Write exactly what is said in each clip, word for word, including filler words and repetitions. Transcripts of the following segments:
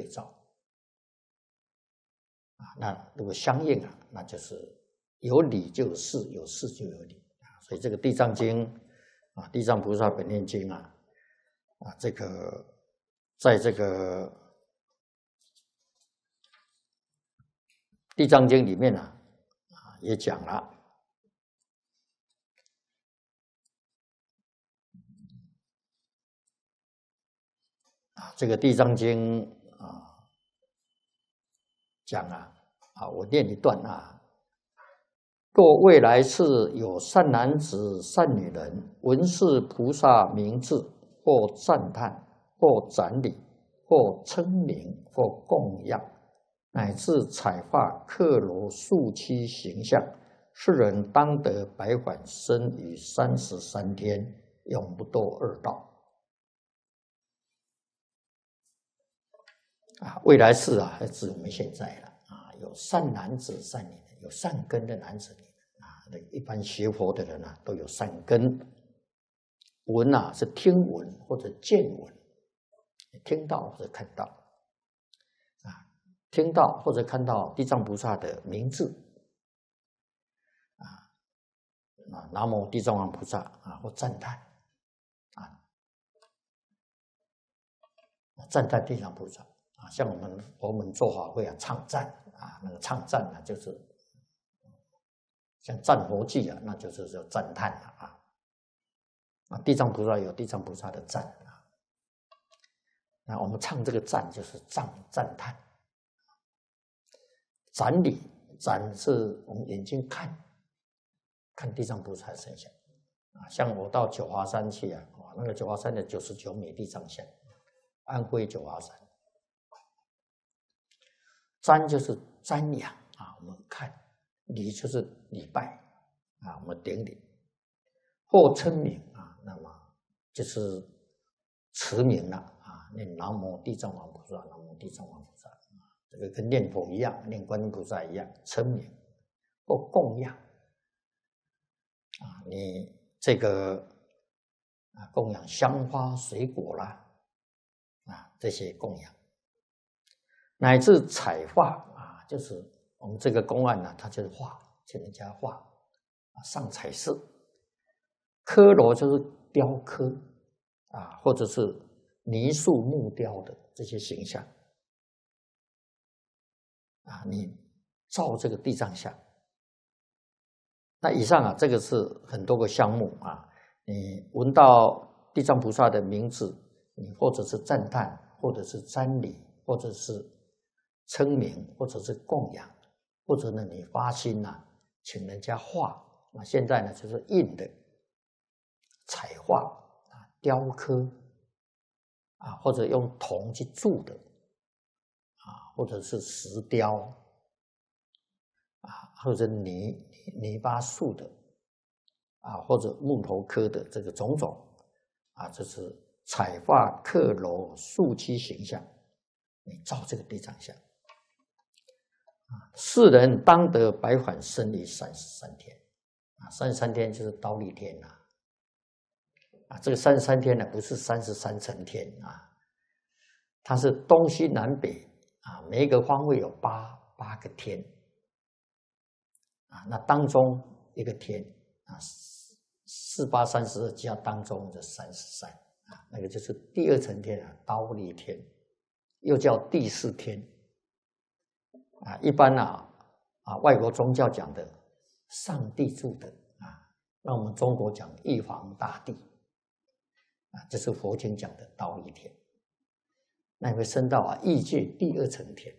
照。啊，那如果相应啊，那就是有理就有事，有事就有理啊。所以这个《地藏经》啊，《地藏菩萨本愿经》啊，啊，这个在这个《地藏经》里面啊，啊也讲了啊，这个《地藏经》啊讲啊，啊，我念一段啊。若未来世有善男子、善女人，闻是菩萨名字，或赞叹，或展礼，或称名，或供养，乃至彩画、刻罗、塑漆形象，是人当得百返身于三十三天，永不堕恶道。啊，未来世啊，还指我们现在了啊，有善男子、善女人，有善根的男子女人啊。一般学佛的人啊，都有善根。闻啊是听闻或者见闻，听到或者看到啊，听到或者看到地藏菩萨的名字啊啊，南无地藏王菩萨啊，或赞叹啊，赞叹地藏菩萨。啊，像我们佛门做法会啊，唱赞啊，那个唱赞啊，就是像赞佛偈啊，那就是叫赞叹啊。啊，地藏菩萨有地藏菩萨的赞啊，那我们唱这个赞就是赞赞叹。展礼，展是我们眼睛看看地藏菩萨的身像啊，像我到九华山去啊，那个九华山的九十九枚地藏像，安徽九华山。瞻就是瞻仰啊，我们看；礼就是礼拜啊，我们顶礼。或称名啊，那么就是持名了啊，念南无地藏王菩萨，南无地藏王菩萨啊，这个跟念佛一样，念观音菩萨一样，称名。或供养啊，你这个啊供养香花水果啦啊，这些供养。乃至彩画啊，就是我们这个公案呢、啊，它就是画，请人家画啊，上彩色。刻罗就是雕刻啊，或者是泥塑木雕的这些形象啊，你造这个地藏像。那以上啊，这个是很多个项目啊，你闻到地藏菩萨的名字，你或者是赞叹，或者是瞻礼，或者是称名，或者是供养，或者呢你发心啊，请人家画。那现在呢就是印的、彩画啊、雕刻啊，或者用铜去铸的啊，或者是石雕啊，或者泥泥巴塑的啊，或者木头刻的这个种种啊，这是彩画、刻罗、塑漆形象，你造这个地藏像。世人当得百返身于三十三天啊，三十三天就是忉利天呐啊，这个三十三天呢，不是三十三层天啊，它是东西南北啊，每一个方位有八八个天啊，那当中一个天啊，四八三十二加当中的三十三啊，那个就是第二层天啊，忉利天，又叫第四天。啊，一般啊，啊，外国宗教讲的上帝住的啊，那我们中国讲玉皇大帝啊，这是佛经讲的忉利天。那你会升到啊异界第二层天。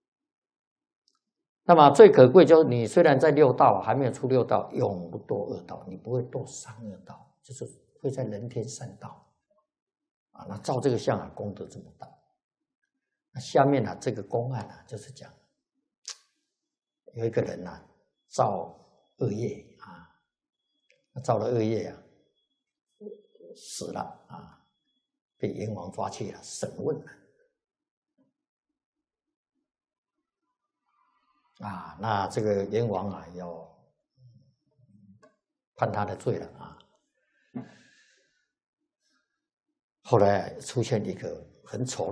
那么最可贵就是你虽然在六道还没有出六道，永不堕恶道，你不会堕三恶道，就是会在人天善道啊。那照这个相啊，功德这么大。那下面啊这个公案啊，就是讲。有一个人呐、啊，造恶业啊，造了恶业啊，死了啊，被阎王抓去了审问了啊。那这个阎王啊，要判他的罪了啊。后来出现一个很丑